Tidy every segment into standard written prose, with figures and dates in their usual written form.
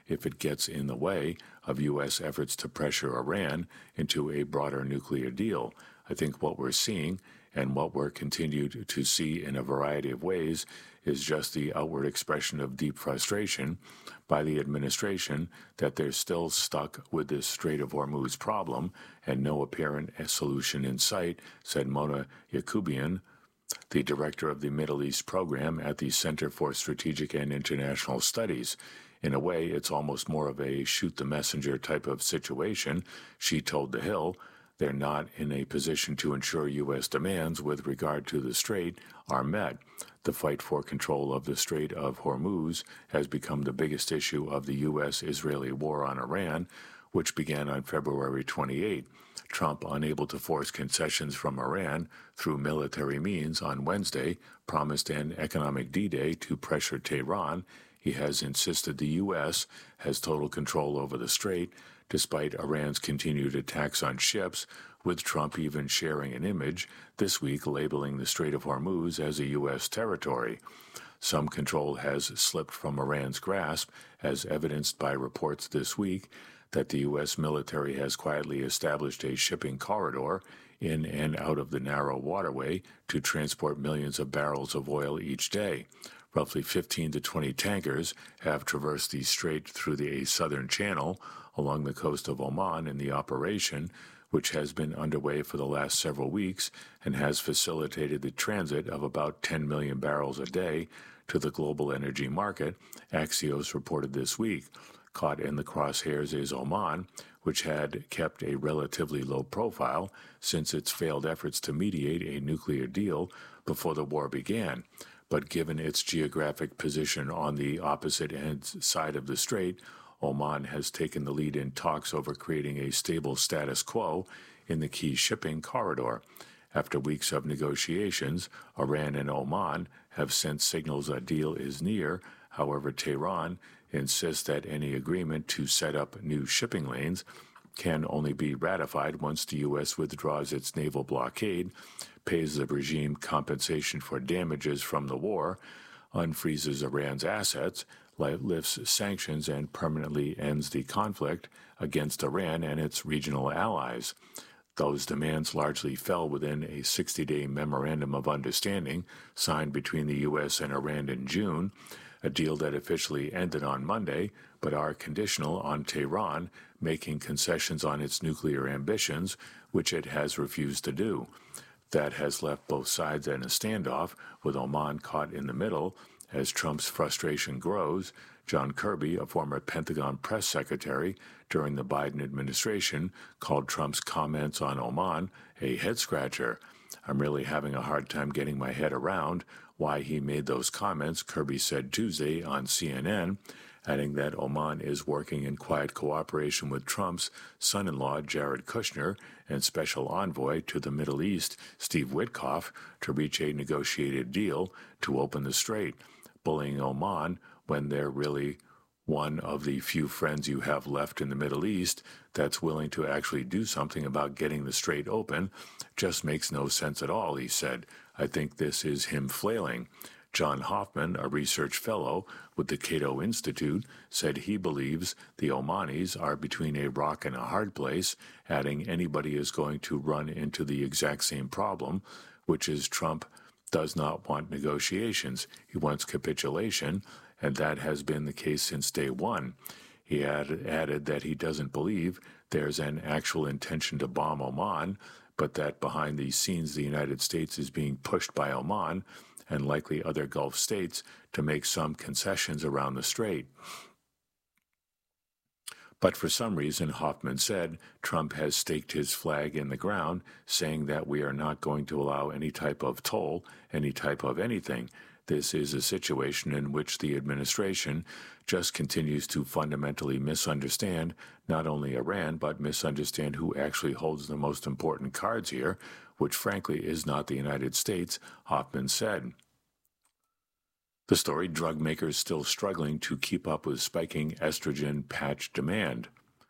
if it gets in the way of U.S. efforts to pressure Iran into a broader nuclear deal. I think what we're seeing and what we're continued to see in a variety of ways is just the outward expression of deep frustration by the administration that they're still stuck with this Strait of Hormuz problem and no apparent solution in sight, said Mona Yacoubian, the director of the Middle East program at the Center for Strategic and International Studies. In a way, it's almost more of a shoot-the-messenger type of situation, she told The Hill. They're not in a position to ensure U.S. demands with regard to the strait are met. The fight for control of the Strait of Hormuz has become the biggest issue of the U.S.-Israeli war on Iran, which began on February 28. Trump, unable to force concessions from Iran through military means on Wednesday, promised an economic D-Day to pressure Tehran. He has insisted the U.S. has total control over the strait, despite Iran's continued attacks on ships, with Trump even sharing an image this week labeling the Strait of Hormuz as a U.S. territory. Some control has slipped from Iran's grasp, as evidenced by reports this week that the U.S. military has quietly established a shipping corridor in and out of the narrow waterway to transport millions of barrels of oil each day. Roughly 15 to 20 tankers have traversed the strait through the southern channel along the coast of Oman in the operation, which has been underway for the last several weeks and has facilitated the transit of about 10 million barrels a day to the global energy market, Axios reported this week. Caught in the crosshairs is Oman, which had kept a relatively low profile since its failed efforts to mediate a nuclear deal before the war began. But given its geographic position on the opposite side of the strait, Oman has taken the lead in talks over creating a stable status quo in the key shipping corridor. After weeks of negotiations, Iran and Oman have sent signals a deal is near. However, Tehran insists that any agreement to set up new shipping lanes can only be ratified once the U.S. withdraws its naval blockade, pays the regime compensation for damages from the war, unfreezes Iran's assets, lifts sanctions, and permanently ends the conflict against Iran and its regional allies. Those demands largely fell within a 60-day memorandum of understanding signed between the U.S. and Iran in June, a deal that officially ended on Monday, but are conditional on Tehran making concessions on its nuclear ambitions, which it has refused to do. That has left both sides in a standoff, with Oman caught in the middle. As Trump's frustration grows, John Kirby, a former Pentagon press secretary during the Biden administration, called Trump's comments on Oman a head-scratcher. I'm really having a hard time getting my head around why he made those comments, Kirby said Tuesday on CNN, adding that Oman is working in quiet cooperation with Trump's son-in-law, Jared Kushner, and special envoy to the Middle East, Steve Witkoff, to reach a negotiated deal to open the strait, bullying Oman when they're really one of the few friends you have left in the Middle East that's willing to actually do something about getting the strait open just makes no sense at all, he said. I think this is him flailing. John Hoffman, a research fellow with the Cato Institute, said he believes the Omanis are between a rock and a hard place, adding anybody is going to run into the exact same problem, which is Trump does not want negotiations. He wants capitulation, and that has been the case since day one. He added that he doesn't believe there's an actual intention to bomb Oman, but that behind the scenes the United States is being pushed by Oman and likely other Gulf states to make some concessions around the strait. But for some reason, Hoffman said, Trump has staked his flag in the ground, saying that we are not going to allow any type of toll, any type of anything. This is a situation in which the administration just continues to fundamentally misunderstand not only Iran, but misunderstand who actually holds the most important cards here, which frankly is not the United States, Hoffman said. The story, drug makers still struggling to keep up with spiking estrogen patch demand.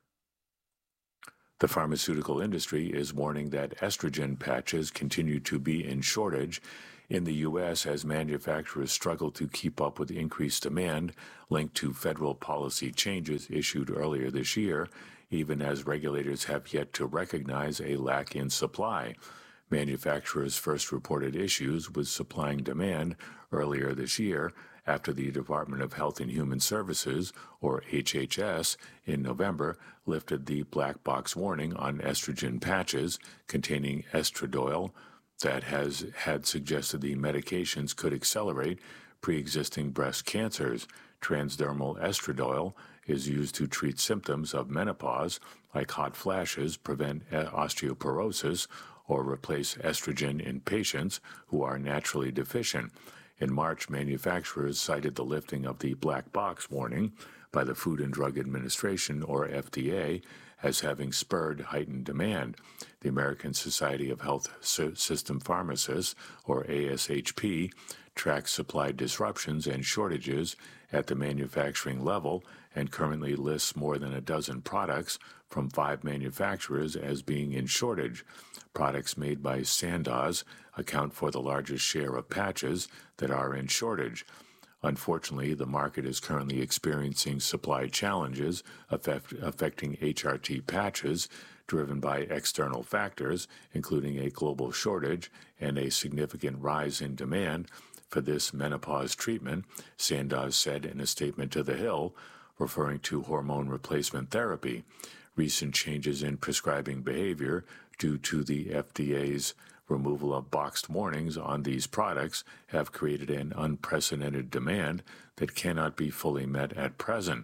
The pharmaceutical industry is warning that estrogen patches continue to be in shortage In the U.S., as manufacturers struggle to keep up with increased demand linked to federal policy changes issued earlier this year, even as regulators have yet to recognize a lack in supply. Manufacturers first reported issues with supplying demand earlier this year after the Department of Health and Human Services, or HHS, in November lifted the black box warning on estrogen patches containing estradiol that had suggested the medications could accelerate pre-existing breast cancers. Transdermal estradiol is used to treat symptoms of menopause, like hot flashes, prevent osteoporosis, or replace estrogen in patients who are naturally deficient. In March, manufacturers cited the lifting of the black box warning by the Food and Drug Administration, or FDA, as having spurred heightened demand. The American Society of Health System Pharmacists, or ASHP, tracks supply disruptions and shortages at the manufacturing level and currently lists more than a dozen products from 5 manufacturers as being in shortage. Products made by Sandoz account for the largest share of patches that are in shortage. Unfortunately, the market is currently experiencing supply challenges affecting HRT patches driven by external factors, including a global shortage and a significant rise in demand for this menopause treatment, Sandoz said in a statement to The Hill, referring to hormone replacement therapy. Recent changes in prescribing behavior due to the FDA's removal of boxed warnings on these products have created an unprecedented demand that cannot be fully met at present.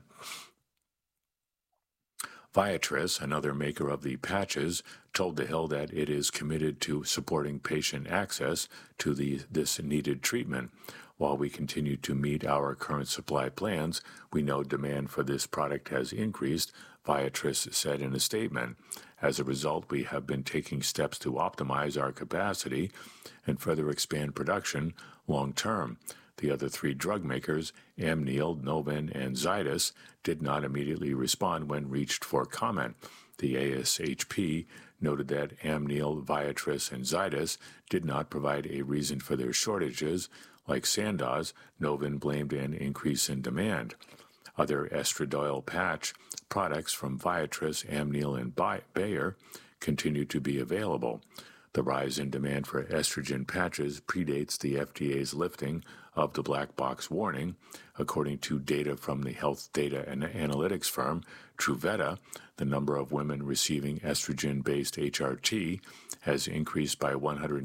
Viatris, another maker of the patches, told The Hill that it is committed to supporting patient access to this needed treatment. While we continue to meet our current supply plans, we know demand for this product has increased, Viatris said in a statement. As a result, we have been taking steps to optimize our capacity and further expand production long term. The other 3 drug makers, Amneal, Novan, and Zydus, did not immediately respond when reached for comment. The ASHP noted that Amneal, Viatris, and Zydus did not provide a reason for their shortages. Like Sandoz, Novan blamed an increase in demand. Other estradiol patch products from Viatris, Amneal, and Bayer continue to be available. The rise in demand for estrogen patches predates the FDA's lifting of the black box warning. According to data from the health data and analytics firm Truveta, the number of women receiving estrogen-based HRT has increased by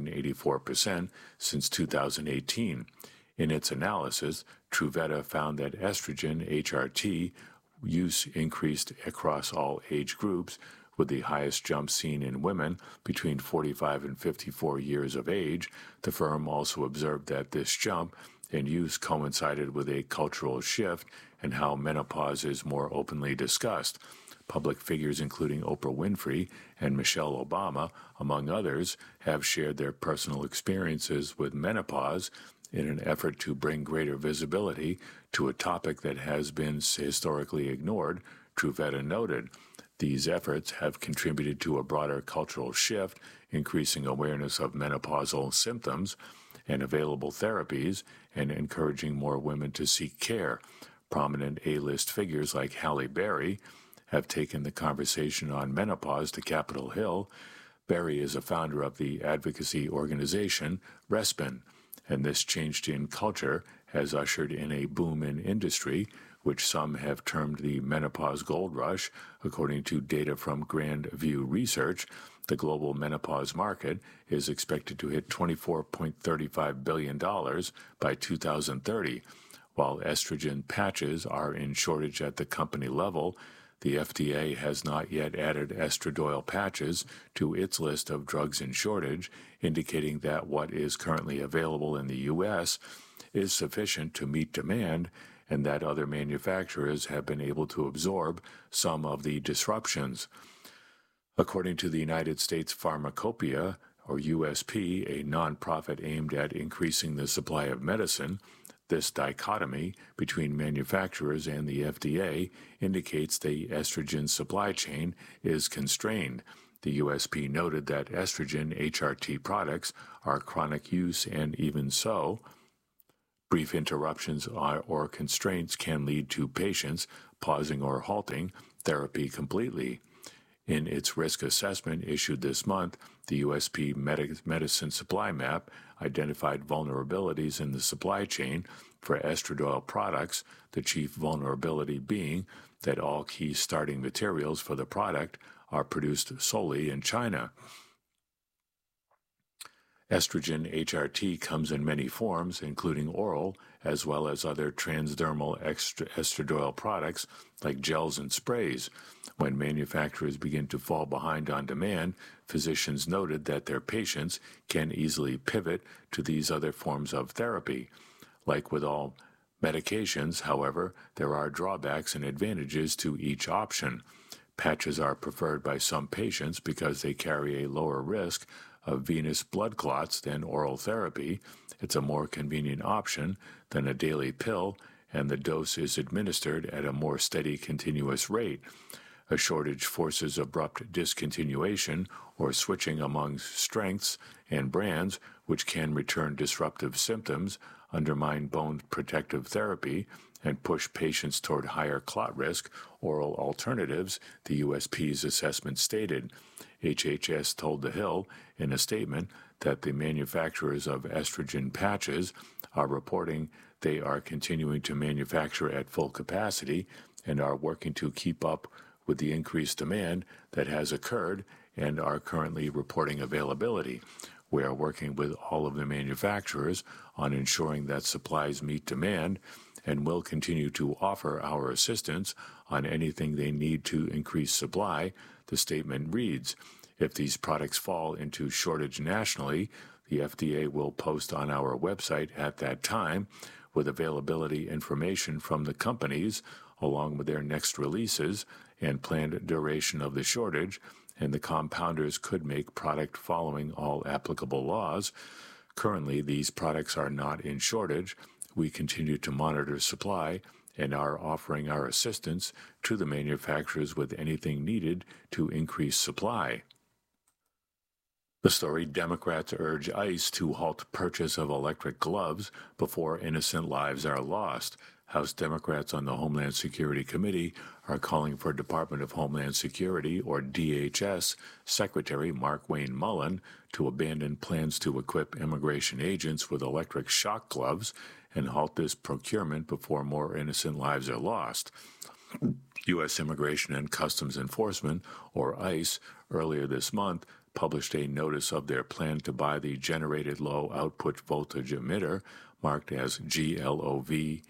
184% since 2018. In its analysis, Truveta found that estrogen HRT use increased across all age groups, with the highest jump seen in women between 45 and 54 years of age. The firm also observed that this jump in use coincided with a cultural shift in how menopause is more openly discussed. Public figures including Oprah Winfrey and Michelle Obama, among others, have shared their personal experiences with menopause in an effort to bring greater visibility to a topic that has been historically ignored, Truveta noted. These efforts have contributed to a broader cultural shift, increasing awareness of menopausal symptoms and available therapies, and encouraging more women to seek care. Prominent A-list figures like Halle Berry have taken the conversation on menopause to Capitol Hill. Berry is a founder of the advocacy organization Respin, and this change in culture has ushered in a boom in industry, which some have termed the menopause gold rush. According to data from Grand View Research, the global menopause market is expected to hit $24.35 billion by 2030. While estrogen patches are in shortage at the company level, the FDA has not yet added estradiol patches to its list of drugs in shortage, indicating that what is currently available in the U.S. is sufficient to meet demand and that other manufacturers have been able to absorb some of the disruptions. According to the United States Pharmacopoeia, or USP, a nonprofit aimed at increasing the supply of medicine, this dichotomy between manufacturers and the FDA indicates the estrogen supply chain is constrained. The USP noted that estrogen HRT products are chronic use, and even so, brief interruptions or constraints can lead to patients pausing or halting therapy completely. In its risk assessment issued this month, the USP Medicine Supply Map identified vulnerabilities in the supply chain for estradiol products, the chief vulnerability being that all key starting materials for the product are produced solely in China. Estrogen HRT comes in many forms, including oral, as well as other transdermal estradiol products like gels and sprays. When manufacturers begin to fall behind on demand, physicians noted that their patients can easily pivot to these other forms of therapy. Like with all medications, however, there are drawbacks and advantages to each option. Patches are preferred by some patients because they carry a lower risk of venous blood clots than oral therapy. It's a more convenient option than a daily pill, and the dose is administered at a more steady, continuous rate. A shortage forces abrupt discontinuation or switching among strengths and brands, which can return disruptive symptoms, undermine bone protective therapy, and push patients toward higher clot risk oral alternatives, the USP's assessment stated. HHS told The Hill in a statement that the manufacturers of estrogen patches are reporting they are continuing to manufacture at full capacity and are working to keep up with the increased demand that has occurred and are currently reporting availability. We are working with all of the manufacturers on ensuring that supplies meet demand and will continue to offer our assistance on anything they need to increase supply, the statement reads. If these products fall into shortage nationally, the FDA will post on our website at that time with availability information from the companies, along with their next releases and planned duration of the shortage, and the compounders could make product following all applicable laws. Currently, these products are not in shortage. We continue to monitor supply and are offering our assistance to the manufacturers with anything needed to increase supply. The story: Democrats urge ICE to halt purchase of electric gloves before innocent lives are lost. House Democrats on the Homeland Security Committee are calling for Department of Homeland Security, or DHS, Secretary Markwayne Mullin to abandon plans to equip immigration agents with electric shock gloves and halt this procurement before more innocent lives are lost. U.S. Immigration and Customs Enforcement, or ICE, earlier this month published a notice of their plan to buy the Generated Low Output Voltage Emitter, marked as GLOVE,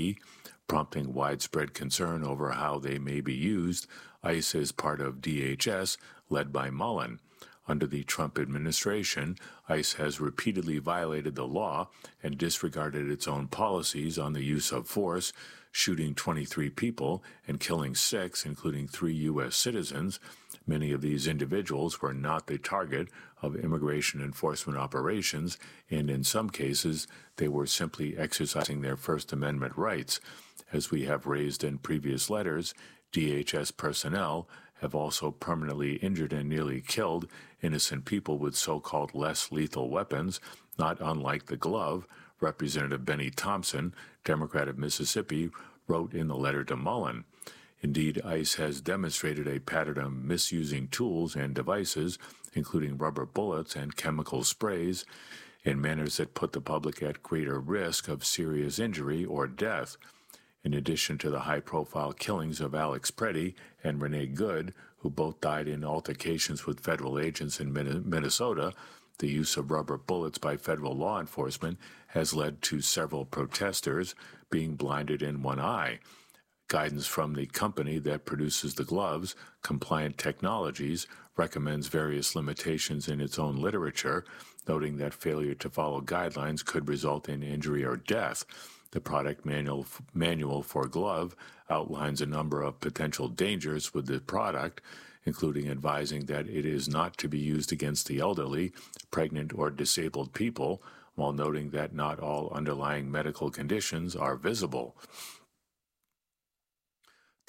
prompting widespread concern over how they may be used. ICE is part of DHS, led by Mullin. Under the Trump administration, ICE has repeatedly violated the law and disregarded its own policies on the use of force, shooting 23 people and killing 6, including 3 U.S. citizens. Many of these individuals were not the target of immigration enforcement operations, and in some cases, they were simply exercising their First Amendment rights. As we have raised in previous letters, DHS personnel have also permanently injured and nearly killed innocent people with so-called less lethal weapons, not unlike the glove. Representative Benny Thompson, Democrat of Mississippi, wrote in the letter to Mullin. Indeed, ICE has demonstrated a pattern of misusing tools and devices, including rubber bullets and chemical sprays, in manners that put the public at greater risk of serious injury or death. In addition to the high-profile killings of Alex Preddy and Renee Good, who both died in altercations with federal agents in Minnesota, the use of rubber bullets by federal law enforcement has led to several protesters being blinded in one eye. Guidance from the company that produces the gloves, Compliant Technologies, recommends various limitations in its own literature, noting that failure to follow guidelines could result in injury or death. The product manual for glove outlines a number of potential dangers with the product, including advising that it is not to be used against the elderly, pregnant, or disabled people, while noting that not all underlying medical conditions are visible.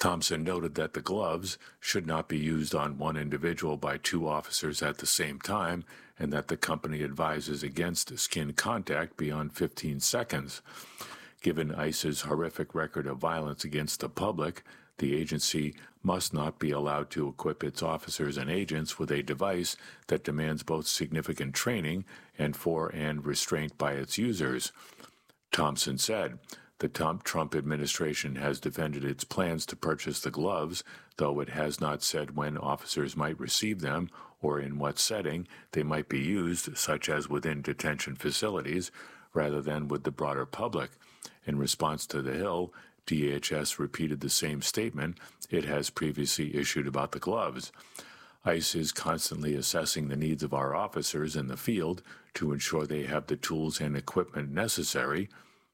Thompson noted that the gloves should not be used on one individual by two officers at the same time, and that the company advises against skin contact beyond 15 seconds. Given ICE's horrific record of violence against the public, the agency must not be allowed to equip its officers and agents with a device that demands both significant training and restraint by its users. Thompson said, the Trump administration has defended its plans to purchase the gloves, though it has not said when officers might receive them or in what setting they might be used, such as within detention facilities, rather than with the broader public. In response to the Hill, DHS repeated the same statement it has previously issued about the gloves. ICE is constantly assessing the needs of our officers in the field to ensure they have the tools and equipment necessary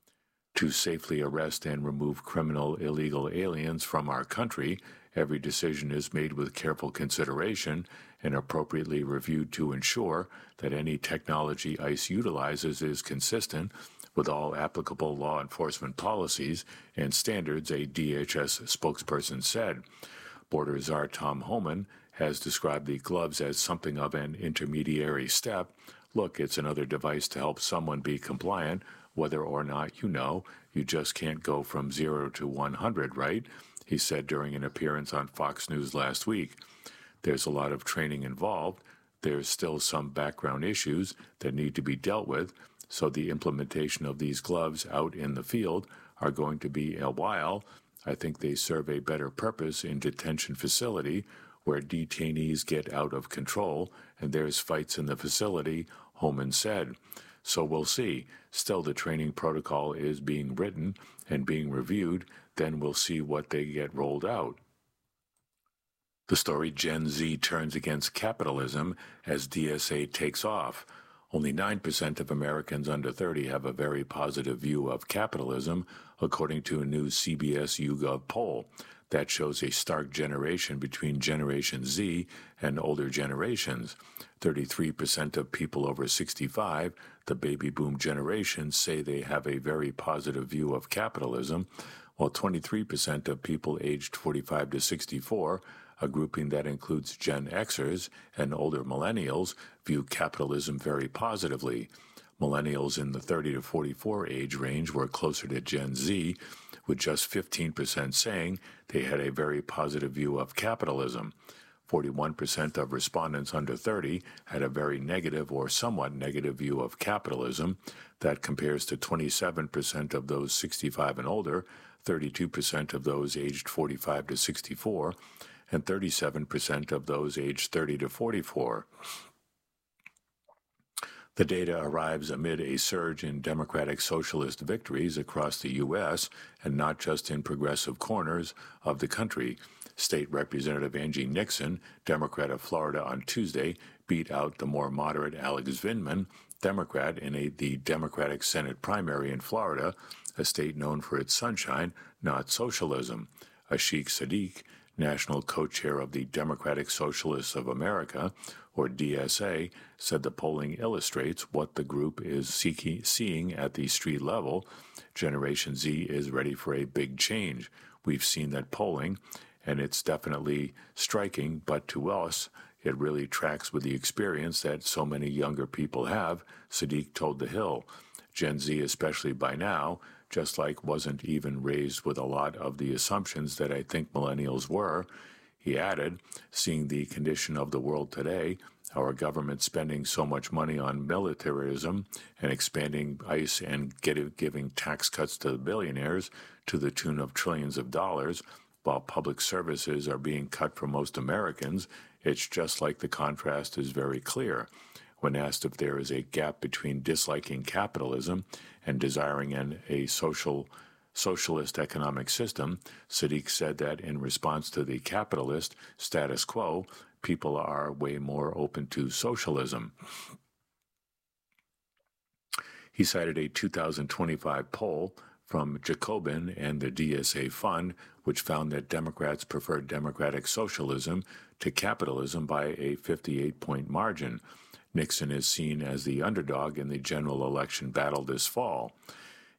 to safely arrest and remove criminal illegal aliens from our country. Every decision is made with careful consideration and appropriately reviewed to ensure that any technology ICE utilizes is consistent with all applicable law enforcement policies and standards, a DHS spokesperson said. Border Czar Tom Homan has described the gloves as something of an intermediary step. Look, it's another device to help someone be compliant, whether or not you just can't go from 0 to 100, right? He said during an appearance on Fox News last week. There's a lot of training involved. There's still some background issues that need to be dealt with, so the implementation of these gloves out in the field are going to be a while. I think they serve a better purpose in detention facility where detainees get out of control and there's fights in the facility, Homan said. So we'll see. Still, the training protocol is being written and being reviewed. Then we'll see what they get rolled out. The story Gen Z turns against capitalism as DSA takes off. Only 9% of Americans under 30 have a very positive view of capitalism, according to a new CBS YouGov poll. That shows a stark generation between Generation Z and older generations. 33% of people over 65, the baby boom generation, say they have a very positive view of capitalism, while 23% of people aged 45 to 64, a grouping that includes Gen Xers and older millennials, view capitalism very positively. Millennials in the 30 to 44 age range were closer to Gen Z, with just 15% saying they had a very positive view of capitalism. 41% of respondents under 30 had a very negative or somewhat negative view of capitalism. That compares to 27% of those 65 and older, 32% of those aged 45 to 64, and 37% of those aged 30 to 44. The data arrives amid a surge in Democratic Socialist victories across the U.S. and not just in progressive corners of the country. State Representative Angie Nixon, Democrat of Florida, on Tuesday beat out the more moderate Alex Vindman, Democrat, in the Democratic Senate primary in Florida, a state known for its sunshine, not socialism. Ashik Sadiq, national co-chair of the Democratic Socialists of America, or DSA, said the polling illustrates what the group is seeing at the street level. Generation Z is ready for a big change. We've seen that polling, and it's definitely striking, but to us, it really tracks with the experience that so many younger people have, Sadiq told The Hill. Gen Z, especially by now, just like wasn't even raised with a lot of the assumptions that I think millennials were. He added, seeing the condition of the world today, our government spending so much money on militarism and expanding ICE and giving tax cuts to the billionaires to the tune of trillions of dollars, while public services are being cut for most Americans, it's just like the contrast is very clear. When asked if there is a gap between disliking capitalism and desiring a socialist economic system, Sadiq said that in response to the capitalist status quo, people are way more open to socialism. He cited a 2025 poll from Jacobin and the DSA Fund, which found that Democrats preferred democratic socialism to capitalism by a 58-point margin. Nixon is seen as the underdog in the general election battle this fall.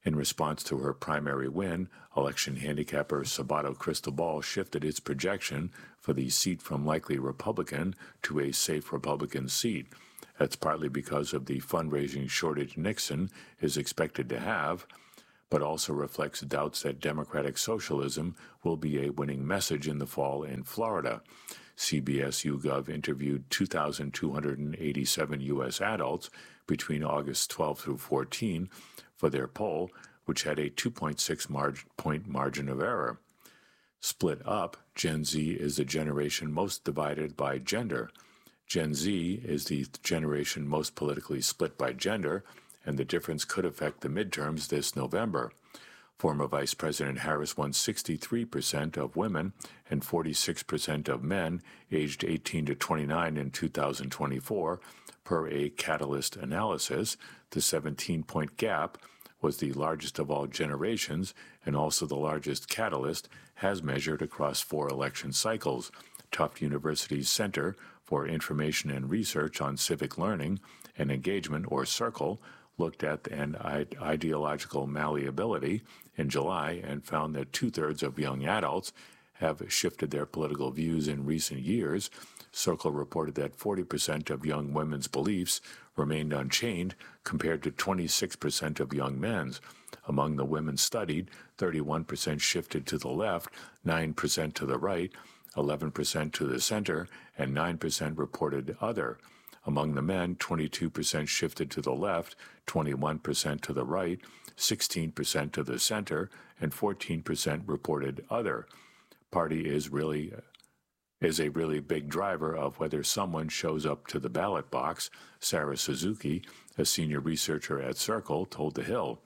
In response to her primary win, election handicapper Sabato Cristobal shifted its projection for the seat from likely Republican to a safe Republican seat. That's partly because of the fundraising shortage Nixon is expected to have, but also reflects doubts that Democratic socialism will be a winning message in the fall in Florida. CBS YouGov interviewed 2,287 U.S. adults between August 12 through 14 for their poll, which had a 2.6-point margin of error. Split up, Gen Z is the generation most divided by gender. Gen Z is the generation most politically split by gender, and the difference could affect the midterms this November. Former Vice President Harris won 63% of women and 46% of men aged 18 to 29 in 2024, per a Catalyst analysis. The 17-point gap was the largest of all generations and also the largest Catalyst has measured across 4 election cycles. Tufts University's Center for Information and Research on Civic Learning and Engagement, or CIRCLE, looked at an ideological malleability in July and found that 2/3 of young adults have shifted their political views in recent years. CIRCLE reported that 40% of young women's beliefs remained unchanged compared to 26% of young men's. Among the women studied, 31% shifted to the left, 9% to the right, 11% to the center, and 9% reported other. Among the men, 22% shifted to the left, 21% to the right, 16% to the center, and 14% reported other. Party is a really big driver of whether someone shows up to the ballot box, Sarah Suzuki, a senior researcher at CIRCLE, told The Hill.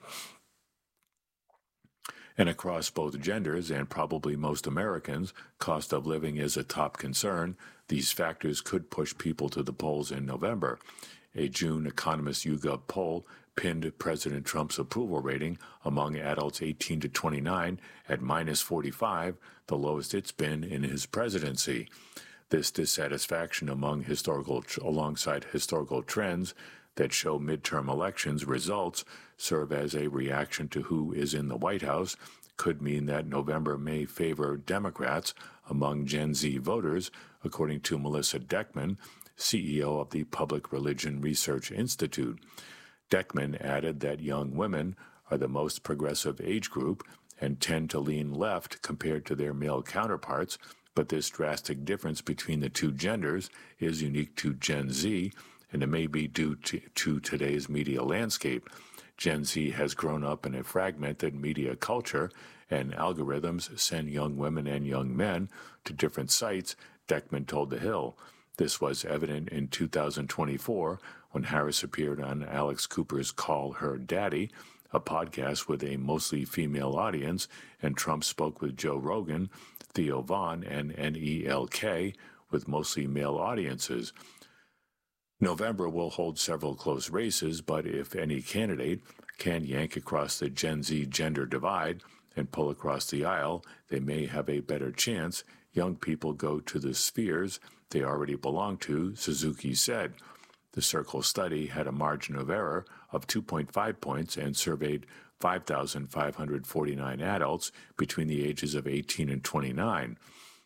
And across both genders and probably most Americans, cost of living is a top concern. These factors could push people to the polls in November. A June Economist YouGov poll pinned President Trump's approval rating among adults 18 to 29 at -45, the lowest it's been in his presidency. This dissatisfaction alongside historical trends that show midterm elections results serve as a reaction to who is in the White House could mean that November may favor Democrats among Gen Z voters, according to Melissa Deckman, CEO of the Public Religion Research Institute. Deckman added that young women are the most progressive age group and tend to lean left compared to their male counterparts, but this drastic difference between the two genders is unique to Gen Z, and it may be due to today's media landscape. Gen Z has grown up in a fragmented media culture, and algorithms send young women and young men to different sites, Deckman told The Hill. This was evident in 2024 when Harris appeared on Alex Cooper's Call Her Daddy, a podcast with a mostly female audience, and Trump spoke with Joe Rogan, Theo Vaughn, and NELK with mostly male audiences. November will hold several close races, but if any candidate can yank across the Gen Z gender divide and pull across the aisle, they may have a better chance. Young people go to the spheres they already belong to, Suzuki said. The CIRCLE study had a margin of error of 2.5 points and surveyed 5,549 adults between the ages of 18 and 29.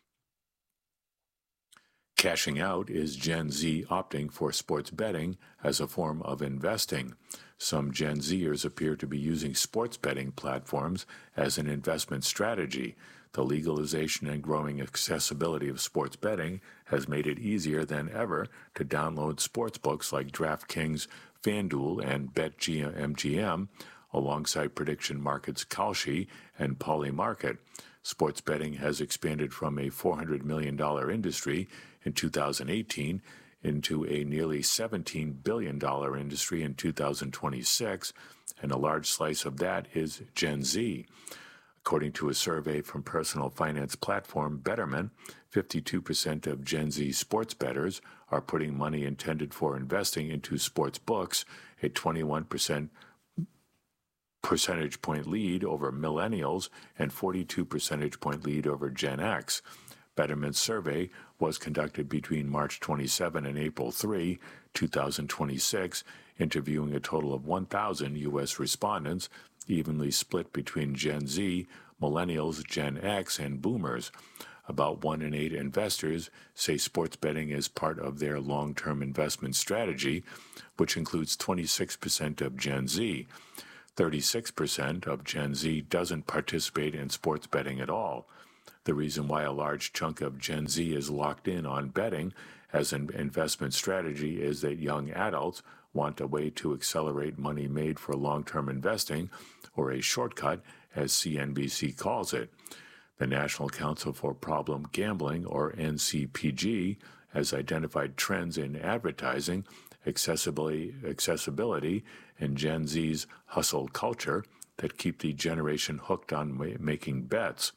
Cashing out is Gen Z opting for sports betting as a form of investing. Some Gen Zers appear to be using sports betting platforms as an investment strategy. The legalization and growing accessibility of sports betting has made it easier than ever to download sports books like DraftKings, FanDuel, and BetMGM, alongside prediction markets Kalshi and Polymarket. Sports betting has expanded from a $400 million industry in 2018 into a nearly $17 billion industry in 2026, and a large slice of that is Gen Z. According to a survey from personal finance platform Betterment, 52% of Gen Z sports bettors are putting money intended for investing into sports books, a 21% percentage point lead over millennials and 42 percentage point lead over Gen X. Betterment's survey was conducted between March 27 and April 3, 2026, interviewing a total of 1,000 U.S. respondents evenly split between Gen Z, Millennials, Gen X, and Boomers. About 1 in 8 investors say sports betting is part of their long-term investment strategy, which includes 26% of Gen Z. 36% of Gen Z doesn't participate in sports betting at all. The reason why a large chunk of Gen Z is locked in on betting as an investment strategy is that young adults want a way to accelerate money made for long-term investing, or a shortcut, as CNBC calls it. The National Council for Problem Gambling, or NCPG, has identified trends in advertising, accessibility, and Gen Z's hustle culture that keep the generation hooked on making bets.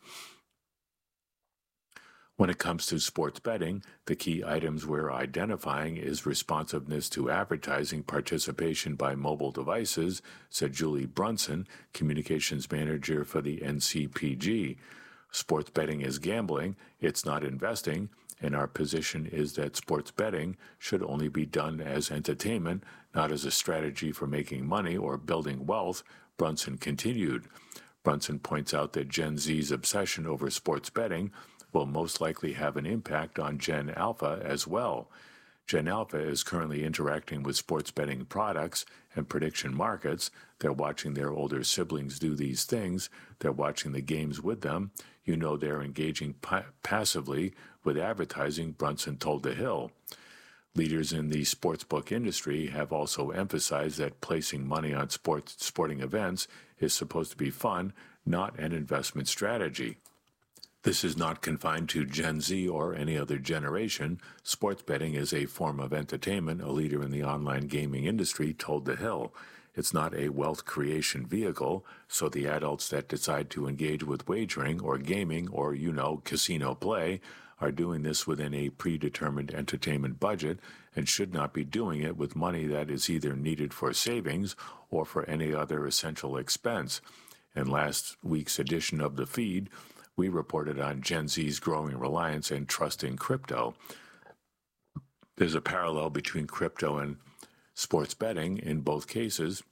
When it comes to sports betting, the key items we're identifying is responsiveness to advertising participation by mobile devices, said Julie Brunson, communications manager for the NCPG. Sports betting is gambling, it's not investing, and our position is that sports betting should only be done as entertainment, not as a strategy for making money or building wealth, Brunson continued. Brunson points out that Gen Z's obsession over sports betting will most likely have an impact on Gen Alpha as well. Gen Alpha is currently interacting with sports betting products and prediction markets. They're watching their older siblings do these things. They're watching the games with them. They're engaging passively with advertising, Brunson told The Hill. Leaders in the sportsbook industry have also emphasized that placing money on sporting events is supposed to be fun, not an investment strategy. This is not confined to Gen Z or any other generation. Sports betting is a form of entertainment, a leader in the online gaming industry told The Hill. It's not a wealth creation vehicle, so the adults that decide to engage with wagering or gaming or, casino play are doing this within a predetermined entertainment budget and should not be doing it with money that is either needed for savings or for any other essential expense. In last week's edition of The Feed, we reported on Gen Z's growing reliance and trust in crypto. There's a parallel between crypto and sports betting in both cases.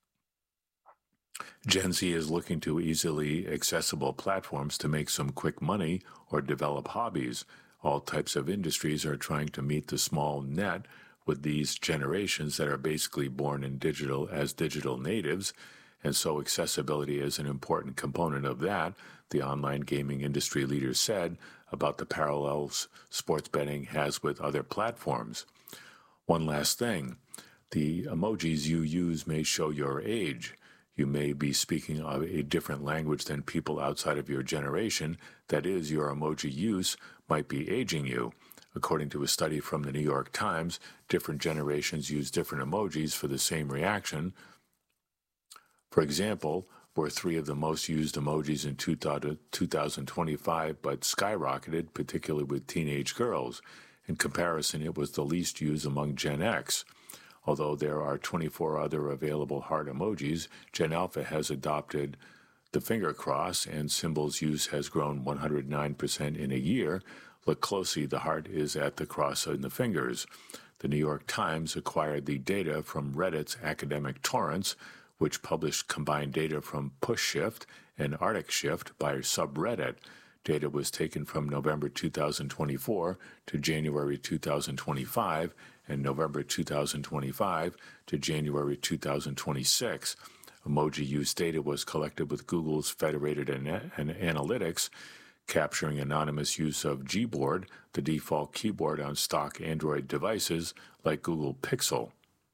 Gen Z is looking to easily accessible platforms to make some quick money or develop hobbies. All types of industries are trying to meet the small net with these generations that are basically born in digital natives, and so accessibility is an important component of that, the online gaming industry leader said about the parallels sports betting has with other platforms. One last thing. The emojis you use may show your age. You may be speaking of a different language than people outside of your generation. That is, your emoji use might be aging you. According to a study from the New York Times, different generations use different emojis for the same reaction. For example, were 3 of the most used emojis in 2025, but skyrocketed, particularly with teenage girls. In comparison, it was the least used among Gen X. Although there are 24 other available heart emojis, Gen Alpha has adopted the finger cross, and symbols use has grown 109% in a year. Look closely, the heart is at the cross in the fingers. The New York Times acquired the data from Reddit's Academic Torrents, which published combined data from PushShift and Arctic Shift by subreddit. Data was taken from November 2024 to January 2025 and November 2025 to January 2026. Emoji use data was collected with Google's Federated Analytics, capturing anonymous use of Gboard, the default keyboard on stock Android devices like Google Pixel.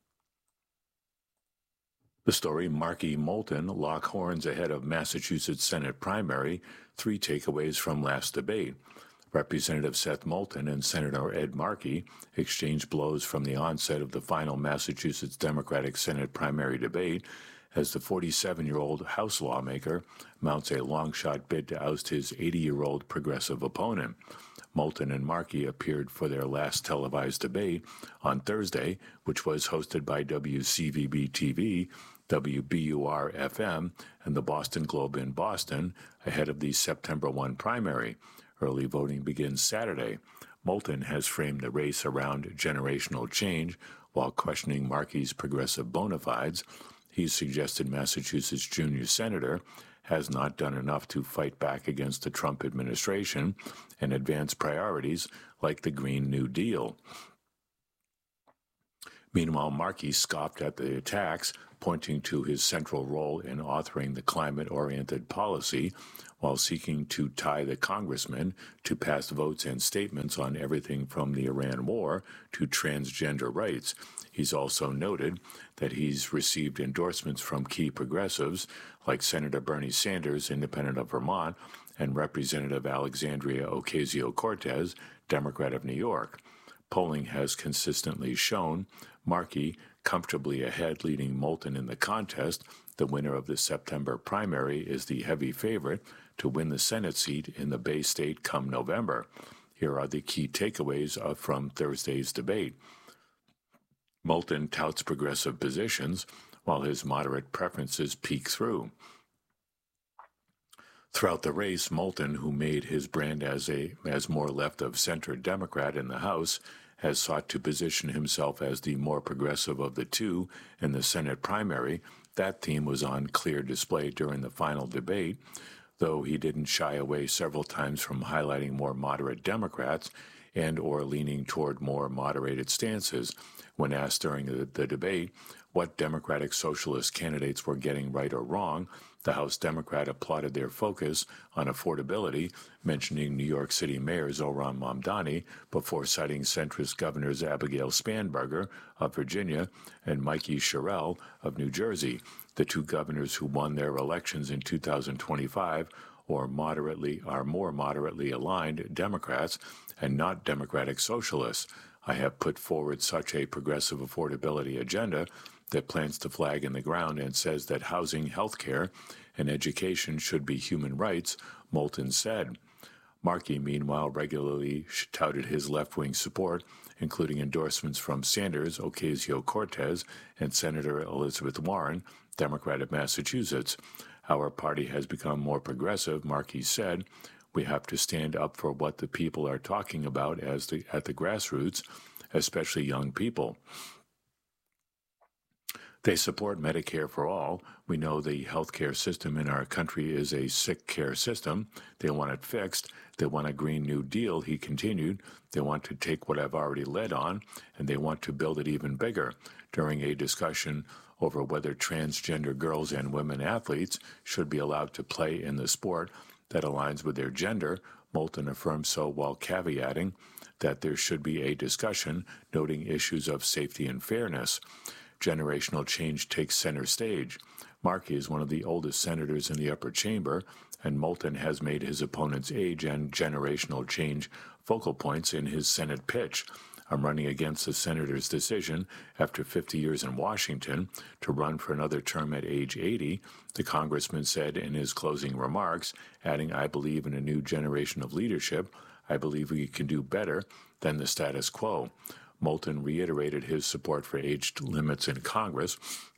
The story, Markey Moulton lock horns ahead of Massachusetts Senate primary, 3 takeaways from last debate. Representative Seth Moulton and Senator Ed Markey exchanged blows from the onset of the final Massachusetts Democratic Senate primary debate as the 47-year-old House lawmaker mounts a long-shot bid to oust his 80-year-old progressive opponent. Moulton and Markey appeared for their last televised debate on Thursday, which was hosted by WCVB-TV, WBUR-FM, and the Boston Globe in Boston, ahead of the September 1 primary. Early voting begins Saturday. Moulton has framed the race around generational change while questioning Markey's progressive bona fides. He suggested Massachusetts junior senator has not done enough to fight back against the Trump administration and advance priorities like the Green New Deal. Meanwhile, Markey scoffed at the attacks, pointing to his central role in authoring the climate-oriented policy while seeking to tie the congressman to pass votes and statements on everything from the Iran war to transgender rights. He's also noted that he's received endorsements from key progressives like Senator Bernie Sanders, independent of Vermont, and Representative Alexandria Ocasio-Cortez, Democrat of New York. Polling has consistently shown Markey comfortably ahead, leading Moulton in the contest. The winner of the September primary is the heavy favorite to win the Senate seat in the Bay State come November. Here are the key takeaways from Thursday's debate. Moulton touts progressive positions, while his moderate preferences peek through. Throughout the race, Moulton, who made his brand as more left-of-center Democrat in the House, has sought to position himself as the more progressive of the two in the Senate primary. That theme was on clear display during the final debate, though he didn't shy away several times from highlighting more moderate Democrats and or leaning toward more moderated stances. When asked during the debate what Democratic Socialist candidates were getting right or wrong, the House Democrat applauded their focus on affordability, mentioning New York City Mayor Zohran Mamdani before citing centrist Governors Abigail Spanberger of Virginia and Mikey Sherrill of New Jersey, the two governors who won their elections in 2025 are more moderately aligned Democrats and not Democratic Socialists. I have put forward such a progressive affordability agenda that plants the flag in the ground and says that housing, health care, and education should be human rights, Moulton said. Markey, meanwhile, regularly touted his left-wing support, including endorsements from Sanders, Ocasio-Cortez, and Senator Elizabeth Warren, Democrat of Massachusetts. Our party has become more progressive, Markey said. We have to stand up for what the people are talking about at the grassroots, especially young people. They support Medicare for all. We know the healthcare system in our country is a sick care system. They want it fixed. They want a Green New Deal, he continued. They want to take what I've already led on, and they want to build it even bigger. During a discussion over whether transgender girls and women athletes should be allowed to play in the sport that aligns with their gender, Moulton affirmed so while caveating that there should be a discussion, noting issues of safety and fairness. Generational change takes center stage. Markey is one of the oldest senators in the upper chamber, and Moulton has made his opponent's age and generational change focal points in his Senate pitch. I'm running against the senator's decision after 50 years in Washington to run for another term at age 80, the congressman said in his closing remarks, adding, I believe in a new generation of leadership. I believe we can do better than the status quo. Moulton reiterated his support for age limits in Congress,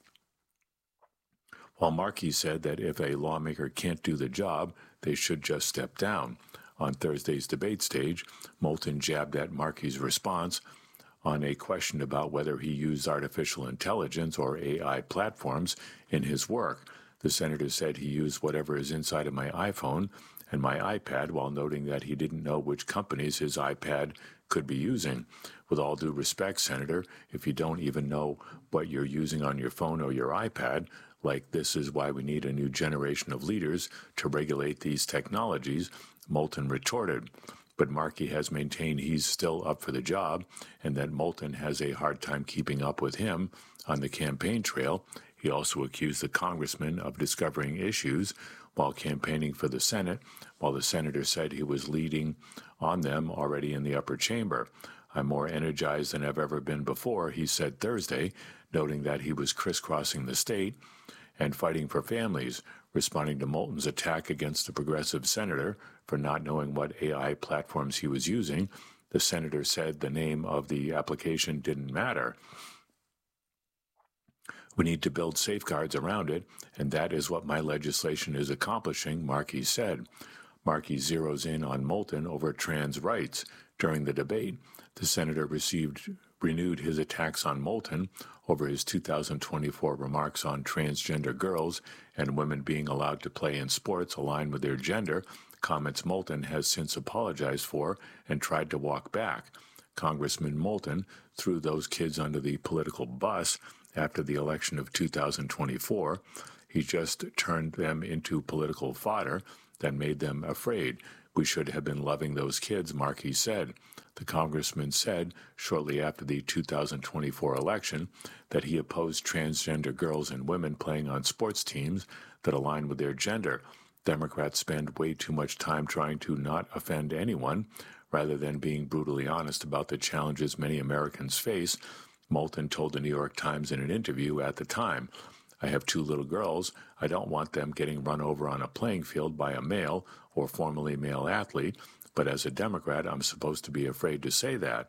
while Markey said that if a lawmaker can't do the job, they should just step down. On Thursday's debate stage, Moulton jabbed at Markey's response on a question about whether he used artificial intelligence or AI platforms in his work. The senator said he used whatever is inside of my iPhone and my iPad, while noting that he didn't know which companies his iPad could be using. With all due respect, Senator, if you don't even know what you're using on your phone or your iPad, like this is why we need a new generation of leaders to regulate these technologies, Moulton retorted. But Markey has maintained he's still up for the job and that Moulton has a hard time keeping up with him on the campaign trail. He also accused the congressman of discovering issues while campaigning for the Senate, while the senator said he was leading on them already in the upper chamber. I'm more energized than I've ever been before, he said Thursday, noting that he was crisscrossing the state and fighting for families, responding to Moulton's attack against the progressive senator for not knowing what AI platforms he was using. The senator said the name of the application didn't matter. We need to build safeguards around it, and that is what my legislation is accomplishing, Markey said. Markey zeroes in on Moulton over trans rights. During the debate, the senator renewed his attacks on Moulton over his 2024 remarks on transgender girls and women being allowed to play in sports aligned with their gender, comments Moulton has since apologized for and tried to walk back. Congressman Moulton threw those kids under the political bus after the election of 2024. He just turned them into political fodder that made them afraid. We should have been loving those kids, Markey said. The congressman said shortly after the 2024 election that he opposed transgender girls and women playing on sports teams that align with their gender. Democrats spend way too much time trying to not offend anyone rather than being brutally honest about the challenges many Americans face, Moulton told the New York Times in an interview at the time. I have 2 little girls. I don't want them getting run over on a playing field by a male or formerly male athlete, but as a Democrat, I'm supposed to be afraid to say that.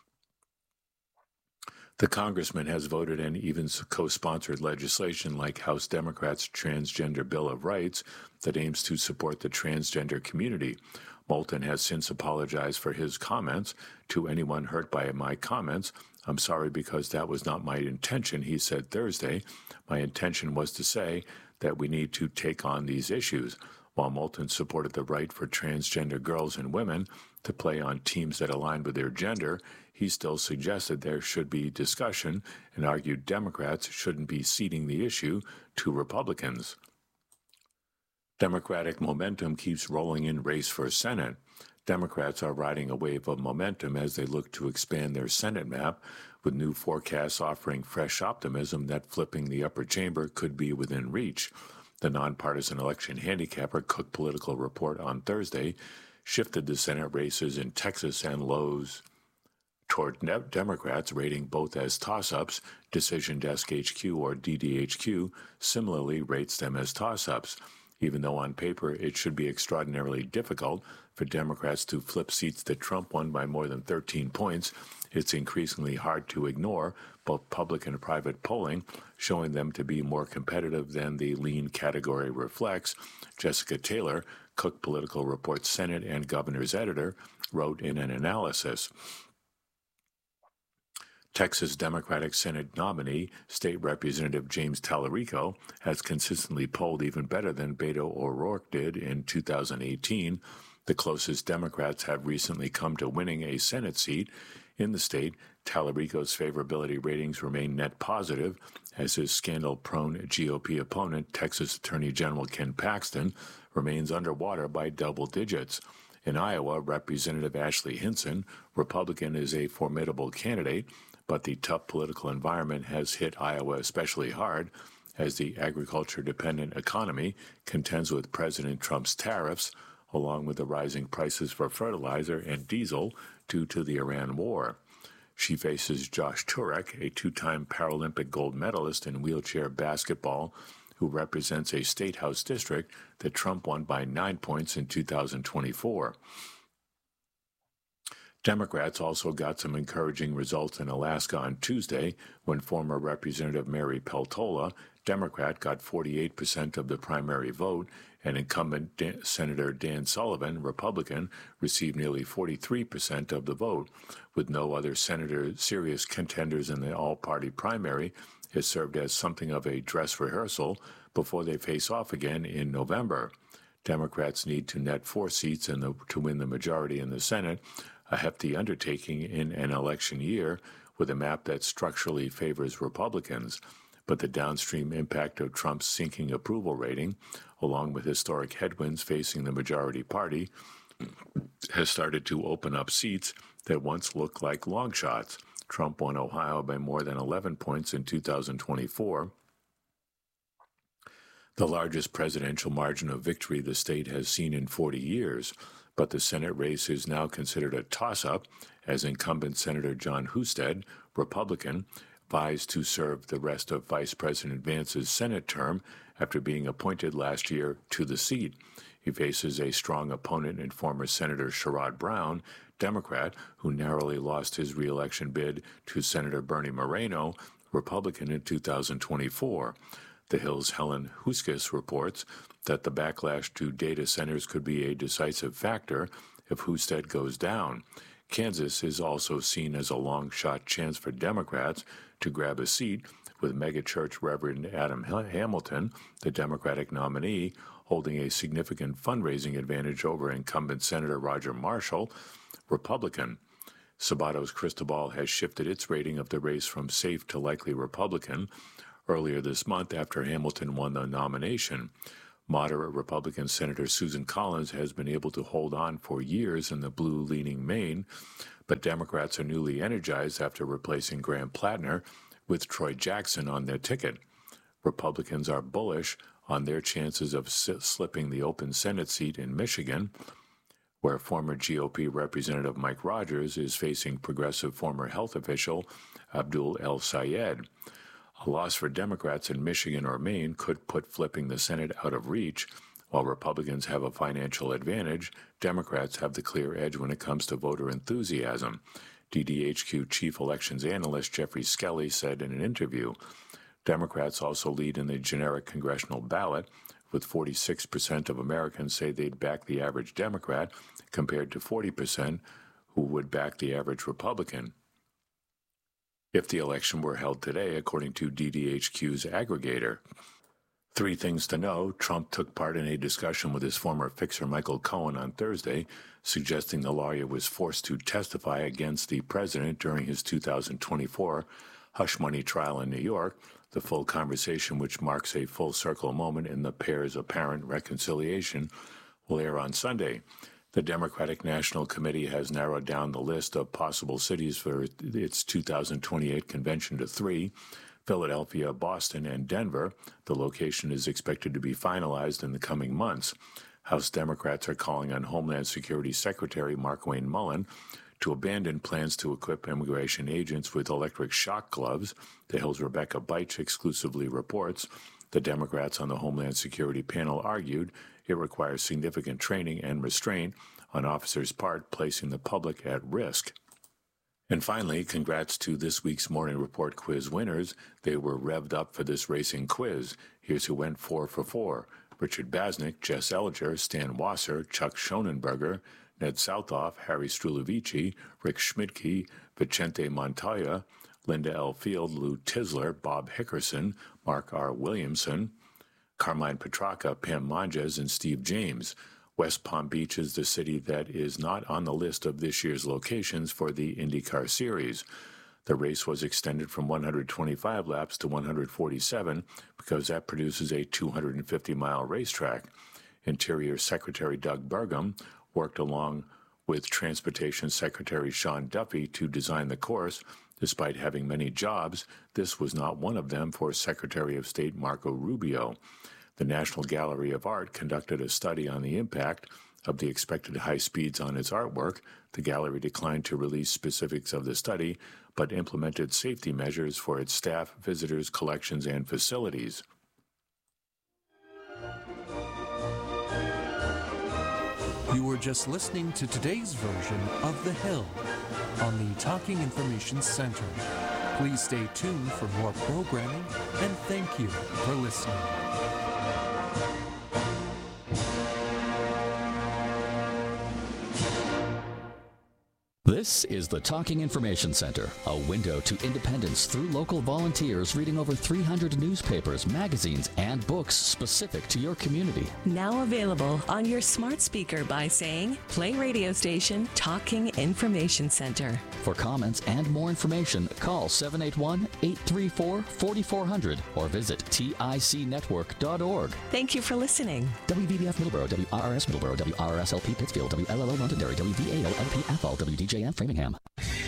The congressman has voted and even co-sponsored legislation like House Democrats' Transgender Bill of Rights that aims to support the transgender community. Moulton has since apologized for his comments. To anyone hurt by my comments, I'm sorry because that was not my intention, he said Thursday. My intention was to say that we need to take on these issues. While Moulton supported the right for transgender girls and women to play on teams that align with their gender, he still suggested there should be discussion and argued Democrats shouldn't be ceding the issue to Republicans. Democratic momentum keeps rolling in race for Senate. Democrats are riding a wave of momentum as they look to expand their Senate map, with new forecasts offering fresh optimism that flipping the upper chamber could be within reach. The nonpartisan election handicapper Cook Political Report on Thursday shifted the Senate races in Texas and Lowe's toward Democrats, rating both as toss-ups. Decision Desk HQ, or DDHQ, similarly rates them as toss-ups. Even though on paper it should be extraordinarily difficult for Democrats to flip seats that Trump won by more than 13 points, it's increasingly hard to ignore both public and private polling, showing them to be more competitive than the lean category reflects. Jessica Taylor, Cook Political Report's Senate and Governor's editor, wrote in an analysis. Texas Democratic Senate nominee, State Representative James Tallarico, has consistently polled even better than Beto O'Rourke did in 2018. The closest Democrats have recently come to winning a Senate seat. In the state, Tallarico's favorability ratings remain net positive, as his scandal-prone GOP opponent, Texas Attorney General Ken Paxton, remains underwater by double digits. In Iowa, Representative Ashley Hinson, Republican, is a formidable candidate, but the tough political environment has hit Iowa especially hard as the agriculture-dependent economy contends with President Trump's tariffs, along with the rising prices for fertilizer and diesel due to the Iran war. She faces Josh Turek, a 2-time Paralympic gold medalist in wheelchair basketball, who represents a state house district that Trump won by 9 points in 2024. Democrats also got some encouraging results in Alaska on Tuesday when former Representative Mary Peltola, Democrat, got 48% of the primary vote, and incumbent Senator Dan Sullivan, Republican, received nearly 43% of the vote. With no other serious contenders in the all-party primary, it served as something of a dress rehearsal before they face off again in November. Democrats need to net 4 seats to win the majority in the Senate, a hefty undertaking in an election year with a map that structurally favors Republicans. But the downstream impact of Trump's sinking approval rating, along with historic headwinds facing the majority party, has started to open up seats that once looked like long shots. Trump won Ohio by more than 11 points in 2024, the largest presidential margin of victory the state has seen in 40 years. But the Senate race is now considered a toss-up, as incumbent Senator John Husted, Republican, vies to serve the rest of Vice President Vance's Senate term after being appointed last year to the seat. He faces a strong opponent in former Senator Sherrod Brown, Democrat, who narrowly lost his re-election bid to Senator Bernie Moreno, Republican, in 2024. The Hill's Helen Huskis reports that the backlash to data centers could be a decisive factor if Husted goes down. Kansas is also seen as a long-shot chance for Democrats to grab a seat, with megachurch Reverend Adam Hamilton, the Democratic nominee, holding a significant fundraising advantage over incumbent Senator Roger Marshall, Republican. Sabato's crystal ball has shifted its rating of the race from safe to likely Republican earlier this month after Hamilton won the nomination. Moderate Republican Senator Susan Collins has been able to hold on for years in the blue-leaning Maine, but Democrats are newly energized after replacing Graham Plattner with Troy Jackson on their ticket. Republicans are bullish on their chances of slipping the open Senate seat in Michigan, where former GOP Representative Mike Rogers is facing progressive former health official Abdul El Sayed. A loss for Democrats in Michigan or Maine could put flipping the Senate out of reach. While Republicans have a financial advantage, Democrats have the clear edge when it comes to voter enthusiasm. DDHQ Chief Elections Analyst Jeffrey Skelly said in an interview, Democrats also lead in the generic congressional ballot, with 46% of Americans say they'd back the average Democrat, compared to 40% who would back the average Republican. If the election were held today, according to DDHQ's aggregator. 3 things to know. Trump took part in a discussion with his former fixer Michael Cohen on Thursday, suggesting the lawyer was forced to testify against the president during his 2024 hush money trial in New York. The full conversation, which marks a full-circle moment in the pair's apparent reconciliation, will air on Sunday. The Democratic National Committee has narrowed down the list of possible cities for its 2028 convention to 3, Philadelphia, Boston, and Denver. The location is expected to be finalized in the coming months. House Democrats are calling on Homeland Security Secretary Markwayne Mullin to abandon plans to equip immigration agents with electric shock gloves. The Hill's Rebecca Beitsch exclusively reports. The Democrats on the Homeland Security panel argued it requires significant training and restraint on officers' part, placing the public at risk. And finally, congrats to this week's Morning Report quiz winners. They were revved up for this racing quiz. Here's who went 4 for 4. Richard Basnick, Jess Elliger, Stan Wasser, Chuck Schonenberger, Ned Southoff, Harry Strulovici, Rick Schmidtke, Vicente Montoya, Linda L. Field, Lou Tisler, Bob Hickerson, Mark R. Williamson, Carmine Petracca, Pam Monges, and Steve James. West Palm Beach is the city that is not on the list of this year's locations for the IndyCar Series. The race was extended from 125 laps to 147 because that produces a 250-mile racetrack. Interior Secretary Doug Burgum worked along with Transportation Secretary Sean Duffy to design the course. Despite having many jobs, this was not one of them for Secretary of State Marco Rubio. The National Gallery of Art conducted a study on the impact of the expected high speeds on its artwork. The gallery declined to release specifics of the study, but implemented safety measures for its staff, visitors, collections, and facilities. You were just listening to today's version of The Hill on the Talking Information Center. Please stay tuned for more programming, and thank you for listening. This is the Talking Information Center, a window to independence through local volunteers reading over 300 newspapers, magazines, and books specific to your community. Now available on your smart speaker by saying, play radio station Talking Information Center. For comments and more information, call 781-834-4400 or visit ticnetwork.org. Thank you for listening. WVBF Middleborough, WRRS Middleborough, WRSLP Pittsfield, WLLO Londonderry, WVAO LP Athol, WDJM Framingham.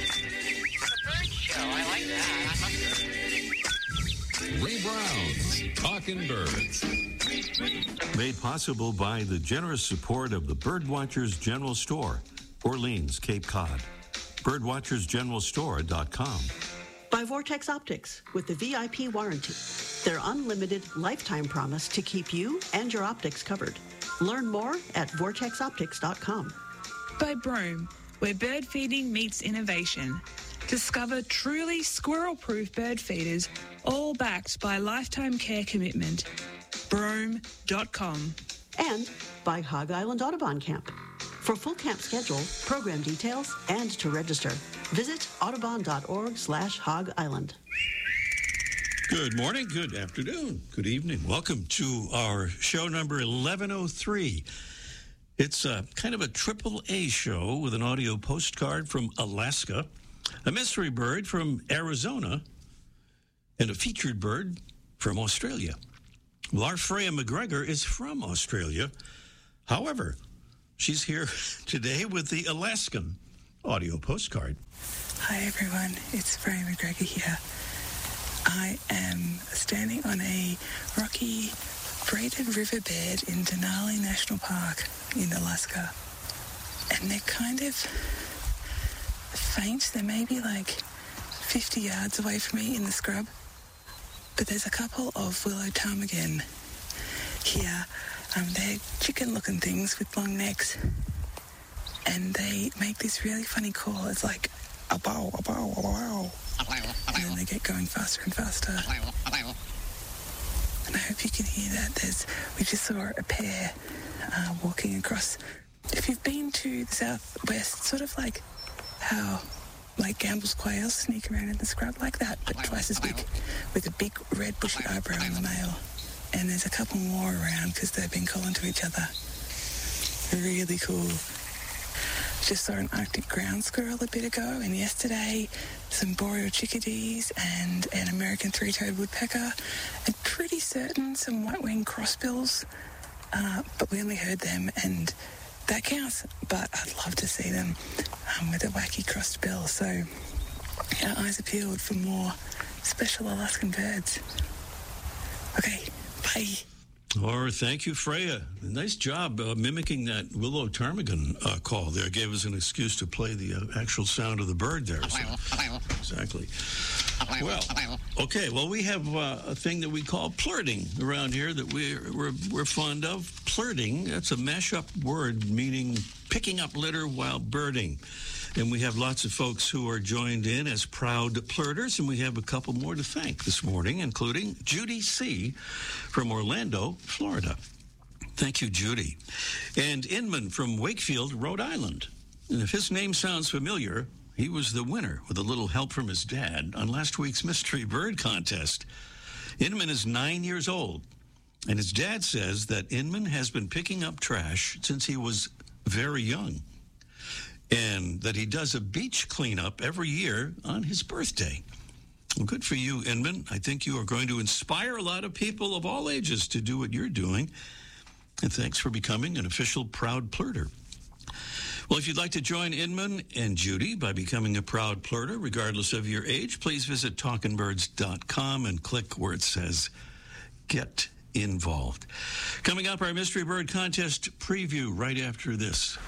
Ray Brown's Talking Birds. Made possible by the generous support of the Birdwatchers General Store, Orleans, Cape Cod. Birdwatchersgeneralstore.com. By Vortex Optics with the VIP warranty. Their unlimited lifetime promise to keep you and your optics covered. Learn more at vortexoptics.com. By Broom, where bird feeding meets innovation. Discover truly squirrel-proof bird feeders, all backed by lifetime care commitment. Brome.com. And by Hog Island Audubon Camp. For full camp schedule, program details, and to register, visit audubon.org/Hog Island. Good morning, good afternoon, good evening. Welcome to our show number 1103. It's kind of a AAA show with an audio postcard from Alaska, a mystery bird from Arizona, and a featured bird from Australia. Well, our Freya McGregor is from Australia. However, she's here today with the Alaskan audio postcard. Hi, everyone. It's Freya McGregor here. I am standing on a rocky, braided riverbed in Denali National Park in Alaska. And they're kind of faint. They're maybe like 50 yards away from me in the scrub. But there's a couple of willow ptarmigan here. They're chicken-looking things with long necks. And they make this really funny call. It's like, a bow, a bow, a bow. And then they get going faster and faster. And I hope you can hear that. We just saw a pair walking across. If you've been to the southwest, sort of like how like Gambel's quails sneak around in the scrub, like that, but twice as big, with a big red bushy eyebrow on the male. And there's a couple more around because they've been calling to each other. Really cool. Just saw an Arctic ground squirrel a bit ago, and yesterday some boreal chickadees and an American three-toed woodpecker, and pretty certain some white-winged crossbills, but we only heard them, and that counts. But I'd love to see them with a wacky crossed bill, so our eyes are peeled for more special Alaskan birds. Okay, bye. Or thank you, Freya. Nice job mimicking that willow ptarmigan call there. Gave us an excuse to play the actual sound of the bird there. So. Exactly. Well, okay. Well, we have a thing that we call plurting around here that we're fond of. Plurting, that's a mashup word meaning picking up litter while birding. And we have lots of folks who are joined in as proud plurters, and we have a couple more to thank this morning, including Judy C. from Orlando, Florida. Thank you, Judy. And Inman from Wakefield, Rhode Island. And if his name sounds familiar, he was the winner with a little help from his dad on last week's Mystery Bird Contest. Inman is 9 years old, and his dad says that Inman has been picking up trash since he was very young, and that he does a beach cleanup every year on his birthday. Well, good for you, Inman. I think you are going to inspire a lot of people of all ages to do what you're doing. And thanks for becoming an official Proud Plurter. Well, if you'd like to join Inman and Judy by becoming a Proud Plurter, regardless of your age, please visit talkingbirds.com and click where it says Get Involved. Coming up, our Mystery Bird Contest preview right after this.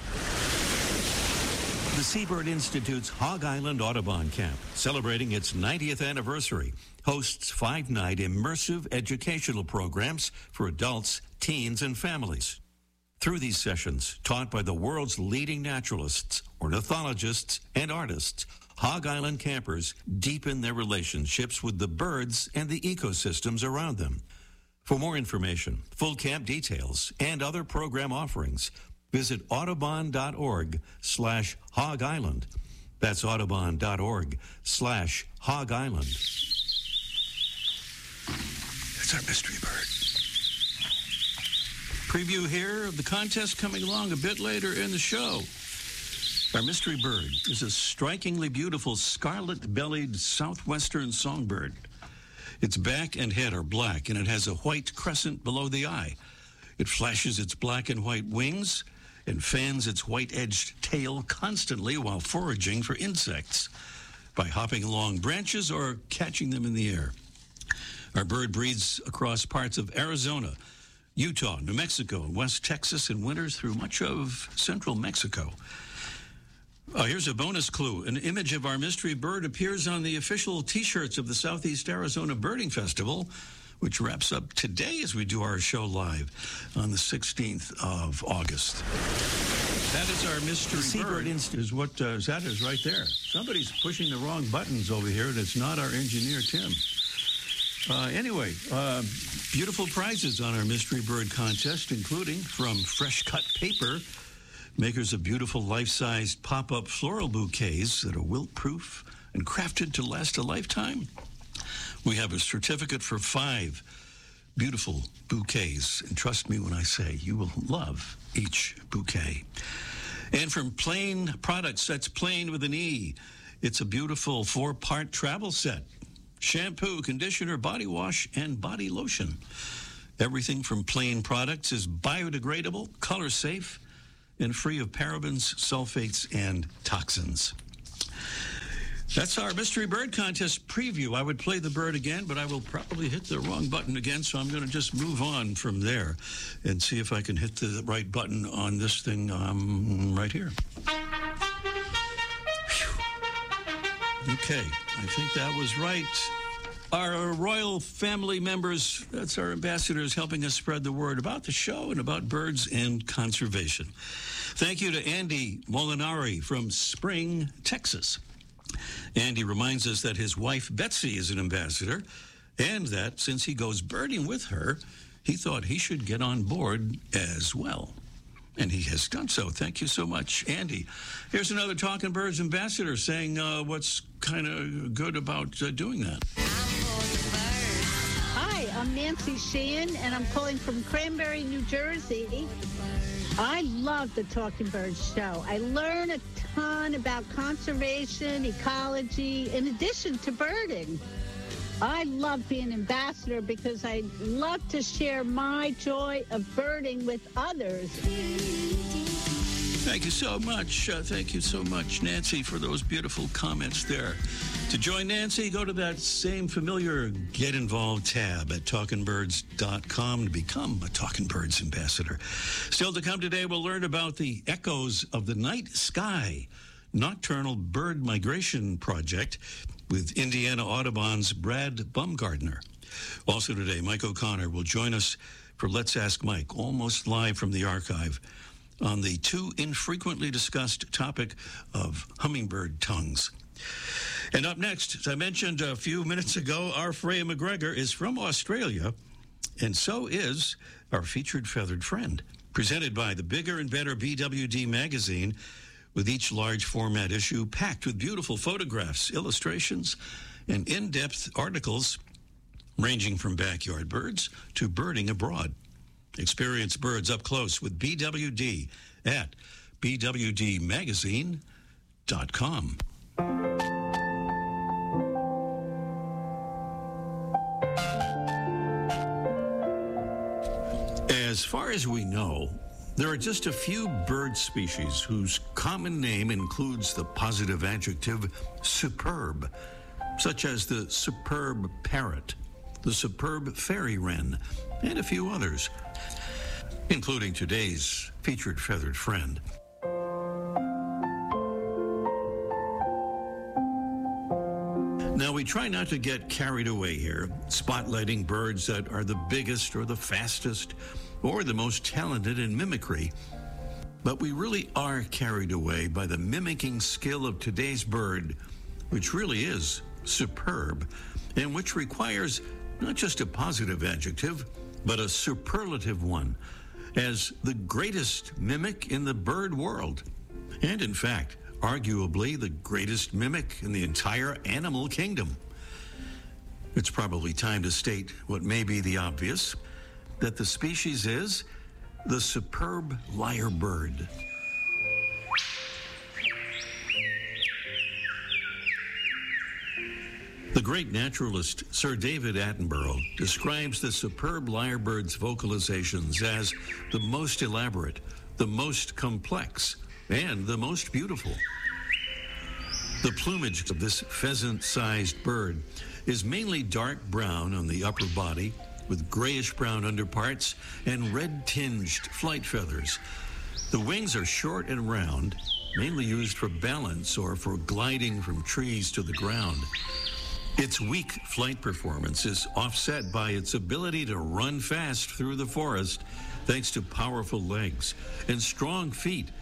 The Seabird Institute's Hog Island Audubon Camp, celebrating its 90th anniversary, hosts 5-night immersive educational programs for adults, teens, and families. Through these sessions, taught by the world's leading naturalists, ornithologists, and artists, Hog Island campers deepen their relationships with the birds and the ecosystems around them. For more information, full camp details, and other program offerings, visit audubon.org/Hog Island. That's audubon.org/Hog Island. That's our mystery bird. Preview here of the contest coming along a bit later in the show. Our mystery bird is a strikingly beautiful scarlet-bellied southwestern songbird. Its back and head are black, and it has a white crescent below the eye. It flashes its black and white wings and fans its white-edged tail constantly while foraging for insects by hopping along branches or catching them in the air. Our bird breeds across parts of Arizona, Utah, New Mexico, and West Texas, and winters through much of central Mexico. Here's a bonus clue. An image of our mystery bird appears on the official T-shirts of the Southeast Arizona Birding Festival, which wraps up today as we do our show live on the 16th of August. That is our mystery bird. Is what that is right there. Somebody's pushing the wrong buttons over here, and it's not our engineer, Tim. Anyway, beautiful prizes on our mystery bird contest, including from Fresh Cut Paper, makers of beautiful life-sized pop-up floral bouquets that are wilt-proof and crafted to last a lifetime. We have a certificate for 5 beautiful bouquets, and trust me when I say you will love each bouquet. And from Plain Products, that's Plain with an E. It's a beautiful 4-part travel set. Shampoo, conditioner, body wash, and body lotion. Everything from Plain Products is biodegradable, color safe, and free of parabens, sulfates, and toxins. That's our Mystery Bird Contest preview. I would play the bird again, but I will probably hit the wrong button again, so I'm going to just move on from there and see if I can hit the right button on this thing right here. Okay, I think that was right. Our royal family members, that's our ambassadors, helping us spread the word about the show and about birds and conservation. Thank you to Andy Molinari from Spring, Texas. Andy reminds us that his wife, Betsy, is an ambassador, and that since he goes birding with her, he thought he should get on board as well. And he has done so. Thank you so much, Andy. Here's another Talking Birds ambassador saying what's kind of good about doing that. Hi, I'm Nancy Sheehan, and I'm calling from Cranberry, New Jersey. I love the Talking Birds show. I learn a ton about conservation, ecology, in addition to birding. I love being an ambassador because I love to share my joy of birding with others. Thank you so much. Thank you so much, Nancy, for those beautiful comments there. To join Nancy, go to that same familiar Get Involved tab at talkingbirds.com to become a Talking Birds ambassador. Still to come today, we'll learn about the Echoes of the Night Sky Nocturnal Bird Migration Project with Indiana Audubon's Brad Bumgardner. Also today, Mike O'Connor will join us for Let's Ask Mike, almost live from the archive, on the too infrequently discussed topic of hummingbird tongues. And up next, as I mentioned a few minutes ago, our Freya McGregor is from Australia, and so is our featured feathered friend, presented by the Bigger and Better BWD magazine, with each large format issue packed with beautiful photographs, illustrations, and in-depth articles ranging from backyard birds to birding abroad. Experience birds up close with BWD at bwdmagazine.com. As far as we know, there are just a few bird species whose common name includes the positive adjective superb, such as the superb parrot, the superb fairy wren, and a few others, including today's featured feathered friend. Now, we try not to get carried away here, spotlighting birds that are the biggest or the fastest or the most talented in mimicry. But we really are carried away by the mimicking skill of today's bird, which really is superb, and which requires not just a positive adjective, but a superlative one, as the greatest mimic in the bird world. And in fact, arguably the greatest mimic in the entire animal kingdom. It's probably time to state what may be the obvious, that the species is the superb lyrebird. The great naturalist Sir David Attenborough describes the superb lyrebird's vocalizations as the most elaborate, the most complex, and the most beautiful. The plumage of this pheasant-sized bird is mainly dark brown on the upper body, with grayish-brown underparts and red-tinged flight feathers. The wings are short and round, mainly used for balance or for gliding from trees to the ground. Its weak flight performance is offset by its ability to run fast through the forest thanks to powerful legs and strong feet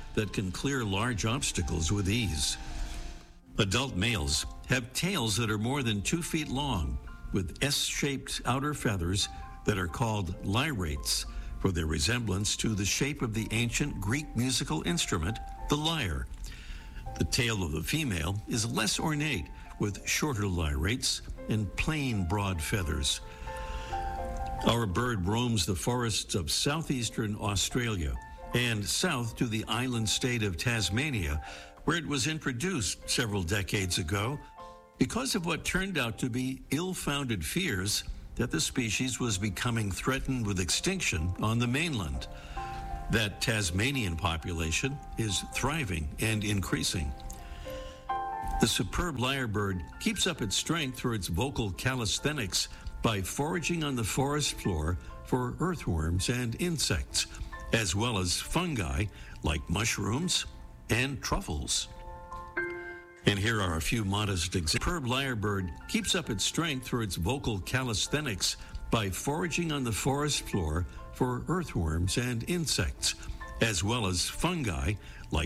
that can clear large obstacles with ease. Adult males have tails that are more than 2 feet long, with S-shaped outer feathers that are called lyrates, for their resemblance to the shape of the ancient Greek musical instrument, the lyre. The tail of the female is less ornate, with shorter lyrates and plain broad feathers. Our bird roams the forests of southeastern Australia and south to the island state of Tasmania, where it was introduced several decades ago because of what turned out to be ill-founded fears that the species was becoming threatened with extinction on the mainland. That Tasmanian population is thriving and increasing. The superb lyrebird keeps up its strength through its vocal calisthenics by foraging on the forest floor for earthworms and insects, as well as fungi like mushrooms and truffles. And here are a few modest examples. Superb lyrebird keeps up its strength through its vocal calisthenics by foraging on the forest floor for earthworms and insects, as well as fungi